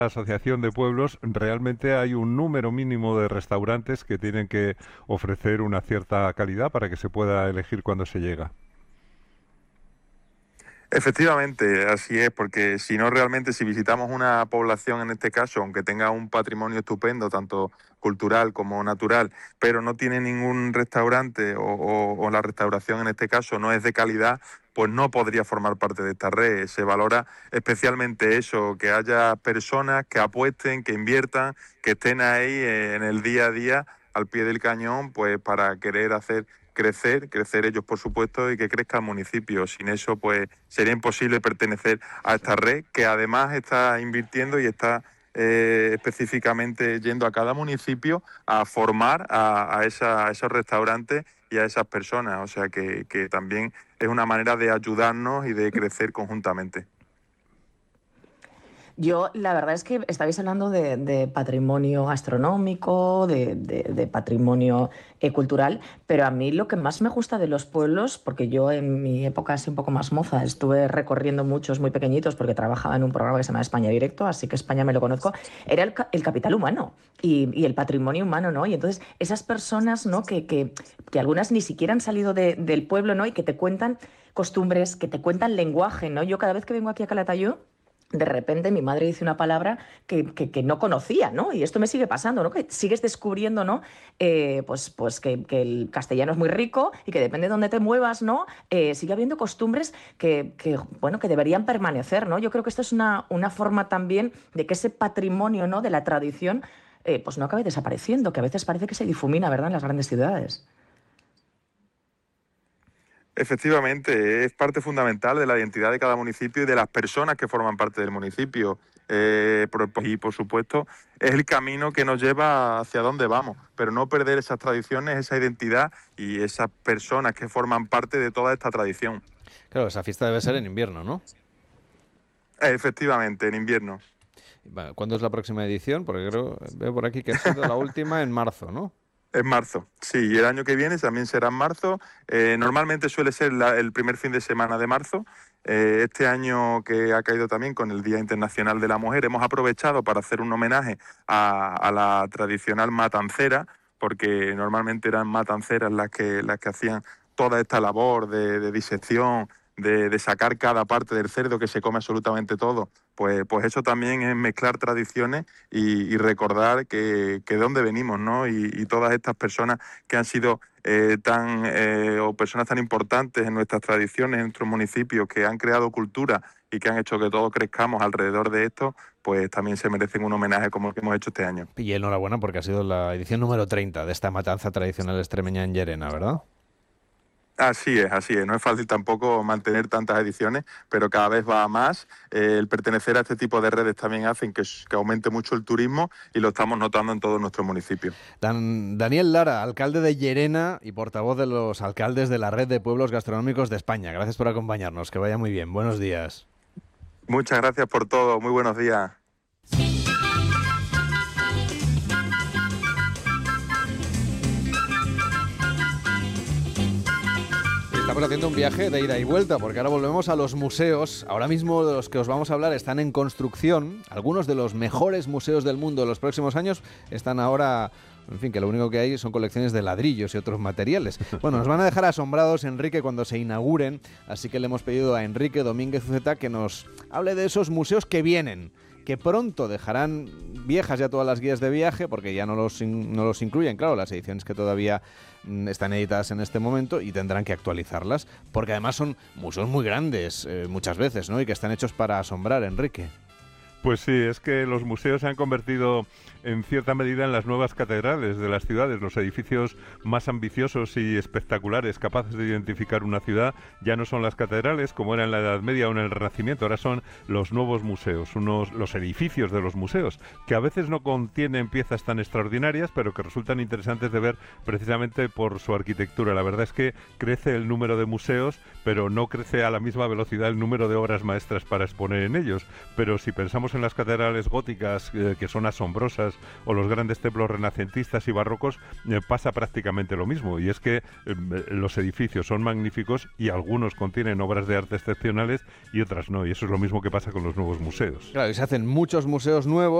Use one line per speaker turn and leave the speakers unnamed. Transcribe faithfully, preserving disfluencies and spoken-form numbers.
Asociación de Pueblos, realmente hay un número mínimo de restaurantes que tienen que ofrecer una cierta calidad para que se pueda elegir cuando se llega.
Efectivamente, así es, porque si no realmente, si visitamos una población en este caso, aunque tenga un patrimonio estupendo, tanto cultural como natural, pero no tiene ningún restaurante o, o- o la restauración en este caso no es de calidad, pues no podría formar parte de esta red. Se valora especialmente eso, que haya personas que apuesten, que inviertan, que estén ahí eh, en el día a día, al pie del cañón, pues para querer hacer crecer, crecer ellos por supuesto y que crezca el municipio. Sin eso pues sería imposible pertenecer a esta red que además está invirtiendo y está eh, específicamente yendo a cada municipio a formar a, a, esa, a esos restaurantes y a esas personas. O sea que, que también es una manera de ayudarnos y de crecer conjuntamente.
Yo, la verdad es que estabais hablando de, de patrimonio gastronómico, de, de- de patrimonio eh, cultural, pero a mí lo que más me gusta de los pueblos, porque yo en mi época así un poco más moza estuve recorriendo muchos muy pequeñitos porque trabajaba en un programa que se llama España Directo, así que España me lo conozco, era el, ca- el capital humano y, y el patrimonio humano, ¿no? Y entonces esas personas, ¿no? Que, que, que algunas ni siquiera han salido de- del pueblo, ¿no? Y que te cuentan costumbres, que te cuentan lenguaje, ¿no? Yo cada vez que vengo aquí a Calatayud, de repente mi madre dice una palabra que, que- que no conocía, ¿no? Y esto me sigue pasando, ¿no? Que sigues descubriendo, ¿no? Eh, pues pues que, que el castellano es muy rico y que depende de dónde te muevas, ¿no? Eh, sigue habiendo costumbres que, que, bueno, que deberían permanecer, ¿no? Yo creo que esto es una, una forma también de que ese patrimonio, ¿no? De la tradición, eh, pues no acabe desapareciendo, que a veces parece que se difumina, ¿verdad? En las grandes ciudades.
Efectivamente, es parte fundamental de la identidad de cada municipio y de las personas que forman parte del municipio. Eh, por- y por supuesto, es el camino que nos lleva hacia dónde vamos, pero no perder esas tradiciones, esa identidad y esas personas que forman parte de toda esta tradición.
Claro, esa fiesta debe ser en invierno, ¿no?
Eh, Efectivamente, en invierno.
Va, ¿cuándo es la próxima edición? Porque creo, veo por aquí que ha sido la última en marzo, ¿no?
En marzo, sí, y el año que viene también será en marzo. Eh, normalmente suele ser la- el primer fin de semana de marzo. Eh, este año que ha caído también con el Día Internacional de la Mujer, hemos aprovechado para hacer un homenaje a, a la tradicional matancera, porque normalmente eran matanceras las que, las que hacían toda esta labor de, de disección, de, de sacar cada parte del cerdo que se come absolutamente todo. Pues, pues eso también es mezclar tradiciones y, y recordar que, que de dónde venimos, ¿no? Y, y todas estas personas que han sido eh, tan, eh, o personas tan importantes en nuestras tradiciones, en nuestros municipios, que han creado cultura y que han hecho que todos crezcamos alrededor de esto, pues también se merecen un homenaje como el que hemos hecho este año.
Y enhorabuena porque ha sido la edición número treinta de esta matanza tradicional extremeña en Llerena, ¿verdad?
Así es, así es. No es fácil tampoco mantener tantas ediciones, pero cada vez va a más. Eh, el pertenecer a este tipo de redes también hacen que, que aumente mucho el turismo y lo estamos notando en todo nuestro municipio.
Dan- Daniel Lara, alcalde de Llerena y portavoz de los alcaldes de la Red de Pueblos Gastronómicos de España. Gracias por acompañarnos. Que vaya muy bien. Buenos días.
Muchas gracias por todo. Muy buenos días.
Estamos haciendo un viaje de ida y vuelta porque ahora volvemos a los museos. Ahora mismo de los que os vamos a hablar están en construcción. Algunos de los mejores museos del mundo en los próximos años están ahora... En fin, que lo único que hay son colecciones de ladrillos y otros materiales. Bueno, nos van a dejar asombrados, Enrique, cuando se inauguren, así que le hemos pedido a Enrique Domínguez Uceta que nos hable de esos museos que vienen, que pronto dejarán viejas ya todas las guías de viaje, porque ya no los, in- no los incluyen, claro, las ediciones que todavía mm, están editadas en este momento y tendrán que actualizarlas, porque además son museos muy grandes eh, muchas veces, ¿no? Y que están hechos para asombrar, Enrique.
Pues sí, es que los museos se han convertido en cierta medida en las nuevas catedrales de las ciudades. Los edificios más ambiciosos y espectaculares, capaces de identificar una ciudad, ya no son las catedrales como era en la Edad Media o en el Renacimiento, ahora son los nuevos museos, unos, los edificios de los museos, que a veces no contienen piezas tan extraordinarias, pero que resultan interesantes de ver precisamente por su arquitectura. La verdad es que crece el número de museos, pero no crece a la misma velocidad el número de obras maestras para exponer en ellos. Pero si pensamos vemos en las catedrales góticas, eh, que son asombrosas, o los grandes templos renacentistas y barrocos, eh, pasa prácticamente lo mismo, y es que eh, los edificios son magníficos y algunos contienen obras de arte excepcionales y otras no, y eso es lo mismo que pasa con los nuevos museos.
Claro, y se hacen muchos museos nuevos